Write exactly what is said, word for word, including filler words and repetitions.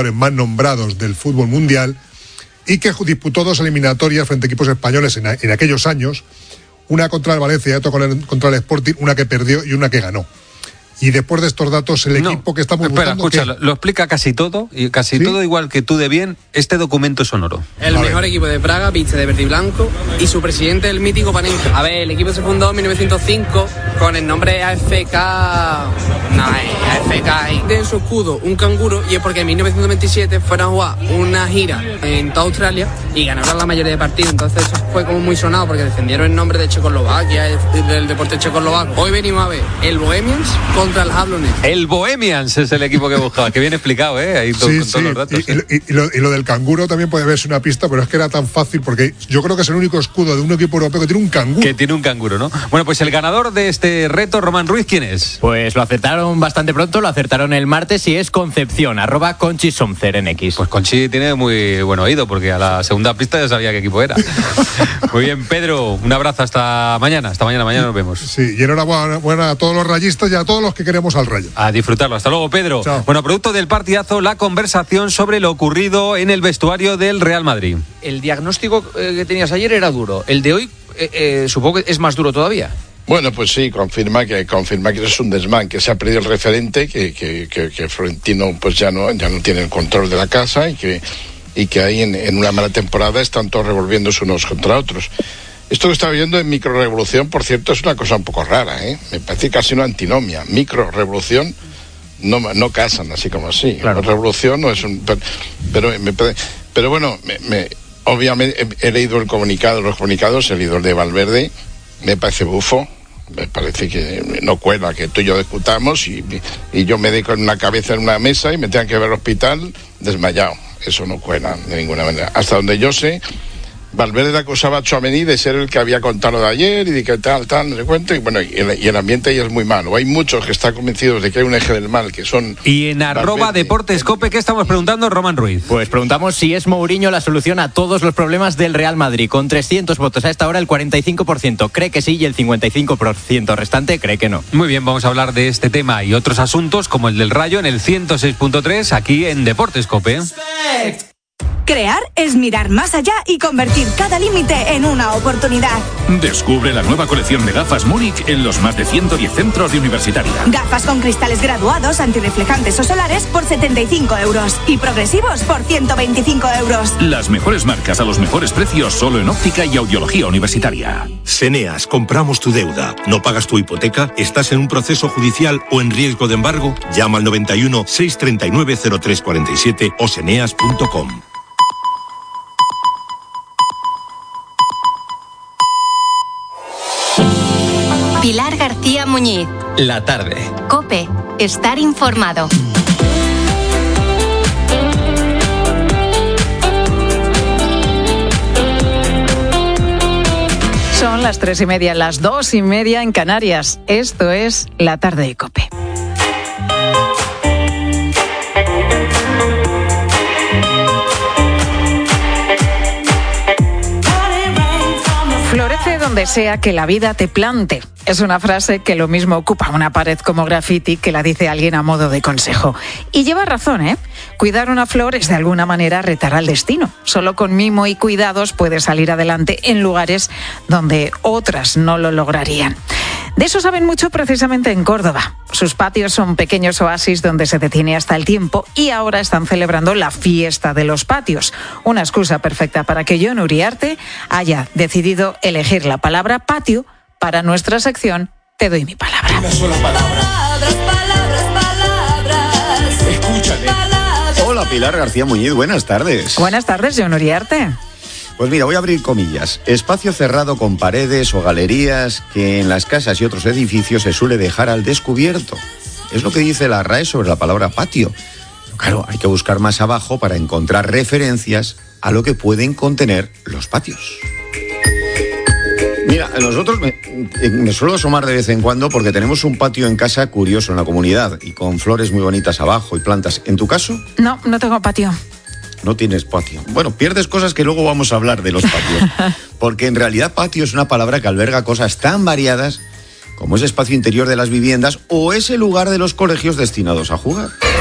jugadores más nombrados del fútbol mundial y que disputó dos eliminatorias frente a equipos españoles en, en aquellos años, una contra el Valencia y otra contra el Sporting, una que perdió y una que ganó. Y después de estos datos, el no, equipo que estamos espera, buscando... Escucha, lo, lo explica casi todo, y casi ¿sí? todo igual que tú de bien, este documento sonoro. El mejor equipo de Praga, viste de verde y blanco, y su presidente, el mítico Panenka. A ver, el equipo se fundó en mil novecientos cinco con el nombre A F K... No, A F K. Tiene su escudo un canguro, y es porque en mil novecientos veintisiete fueron a jugar una gira en toda Australia y ganaron la mayoría de partidos. Entonces eso fue como muy sonado, porque defendieron el nombre de Checoslovaquia, del deporte checoslovaco. Hoy venimos a ver el Bohemians contra el Jablonec. El Bohemians es el equipo que buscaba, que bien explicado, ¿eh? Ahí todo, sí, con sí. todos los datos. Y, ¿eh? y, y, lo, y lo del canguro también puede verse una pista, pero es que era tan fácil, porque yo creo que es el único escudo de un equipo europeo que tiene un canguro. Que tiene un canguro, ¿no? Bueno, pues el ganador de este reto, Román Ruiz, ¿quién es? Pues lo acertaron bastante pronto, lo acertaron el martes y es Concepción, arroba Conchi Somcer en X. Pues Conchi tiene muy buen oído, porque a la segunda pista ya sabía qué equipo era. Muy bien, Pedro, un abrazo hasta mañana, hasta mañana, mañana nos vemos. Sí, y enhorabuena a todos los rayistas y a todos los que queremos al Rayo. A disfrutarlo. Hasta luego, Pedro. Chao. Bueno, producto del partidazo, la conversación sobre lo ocurrido en el vestuario del Real Madrid. El diagnóstico eh, que tenías ayer era duro. El de hoy, eh, eh, supongo que es más duro todavía. Bueno, pues sí, confirma que confirma que es un desmán, que se ha perdido el referente, que, que, que, que Florentino pues ya no, ya no tiene el control de la casa y que, y que ahí en, en una mala temporada están todos revolviéndose unos contra otros. Esto que está viendo en microrevolución, por cierto, es una cosa un poco rara, ¿eh? Me parece casi una antinomia. Microrevolución no, no casan así como así. Claro. La revolución no es un... Pero, pero, me, pero bueno, me, me, obviamente he, he leído el comunicado, los comunicados, he leído el de Valverde, me parece bufo, me parece que no cuela que tú y yo discutamos y, y yo me dé con una cabeza en una mesa y me tengan que ver al hospital desmayado. Eso no cuela de ninguna manera. Hasta donde yo sé, Valverde acusaba a Tchouaméni de ser el que había contado de ayer y de que tal, tal, no se cuenta, y bueno, y el, y el ambiente ahí es muy malo. Hay muchos que están convencidos de que hay un eje del mal, que son... Y en arroba Deportes Cope, ¿qué estamos preguntando, Román Ruiz? Pues preguntamos si es Mourinho la solución a todos los problemas del Real Madrid. Con trescientos votos a esta hora, el cuarenta y cinco por ciento cree que sí y el cincuenta y cinco por ciento restante cree que no. Muy bien, vamos a hablar de este tema y otros asuntos, como el del Rayo, en el ciento seis punto tres, aquí en Deportes Cope. Crear es mirar más allá y convertir cada límite en una oportunidad. Descubre la nueva colección de gafas Múnich en los más de ciento diez centros de Universitaria. Gafas con cristales graduados, antirreflejantes o solares por setenta y cinco euros y progresivos por ciento veinticinco euros. Las mejores marcas a los mejores precios solo en óptica y audiología universitaria. Seneas, compramos tu deuda. ¿No pagas tu hipoteca? ¿Estás en un proceso judicial o en riesgo de embargo? Llama al noventa y uno, seiscientos treinta y nueve, cero tres cuarenta y siete o seneas punto com. Pilar García Muñiz. La tarde. COPE. Estar informado. Son las tres y media, las dos y media en Canarias. Esto es La Tarde de COPE. Florece donde sea que la vida te plante. Es una frase que lo mismo ocupa una pared como graffiti que la dice alguien a modo de consejo. Y lleva razón, ¿eh? Cuidar una flor es de alguna manera retar al destino. Solo con mimo y cuidados puedes salir adelante en lugares donde otras no lo lograrían. De eso saben mucho precisamente en Córdoba. Sus patios son pequeños oasis donde se detiene hasta el tiempo y ahora están celebrando la fiesta de los patios. Una excusa perfecta para que Jon Uriarte haya decidido elegir la palabra patio para nuestra sección Te doy mi palabra. Una sola palabra. Palabras, palabras, palabras. Escúchale. Palabras. Hola, Pilar García Muñiz, buenas tardes. Buenas tardes, Jon Uriarte. Pues mira, voy a abrir comillas. Espacio cerrado con paredes o galerías que en las casas y otros edificios se suele dejar al descubierto. Es lo que dice la R A E sobre la palabra patio. Claro, hay que buscar más abajo para encontrar referencias a lo que pueden contener los patios. Mira, nosotros me, me suelo asomar de vez en cuando porque tenemos un patio en casa curioso en la comunidad y con flores muy bonitas abajo y plantas. ¿En tu caso? No, no tengo patio. No tienes patio. Bueno, pierdes cosas que luego vamos a hablar de los patios. Porque en realidad patio es una palabra que alberga cosas tan variadas como ese espacio interior de las viviendas o ese lugar de los colegios destinados a jugar.